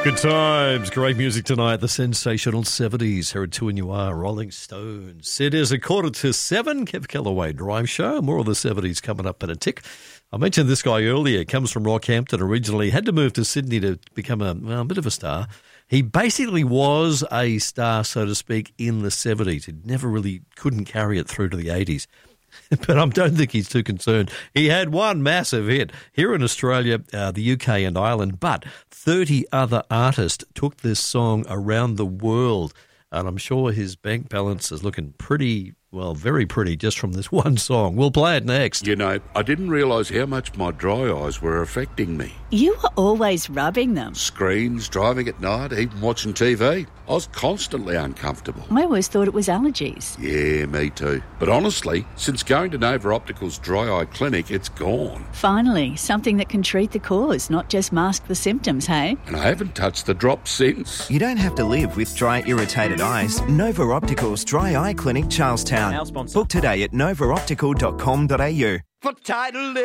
Good times, great music tonight. The sensational 70s. Here at 2 and you are Rolling Stones. It is 6:45. Kev Callaway Drive Show. More of the 70s coming up in a tick. I mentioned this guy earlier. Comes from Rockhampton originally. Had to move to Sydney to become a bit of a star. He basically was a star, so to speak, in the 70s. He never really couldn't carry it through to the 80s. But I don't think he's too concerned. He had one massive hit here in Australia, the UK and Ireland, but 30 other artists took this song around the world. And I'm sure his bank balance is looking pretty, well, very pretty just from this one song. We'll play it next. You know, I didn't realise how much my dry eyes were affecting me. You were always rubbing them. Screens, driving at night, even watching TV. I was constantly uncomfortable. I always thought it was allergies. Yeah, me too. But honestly, since going to Nova Optical's dry eye clinic, it's gone. Finally, something that can treat the cause, not just mask the symptoms, hey? And I haven't touched the drops since. You don't have to live with dry, irritated eyes. Nova Optical's Dry Eye Clinic, Charlestown. Book today at novaoptical.com.au. For title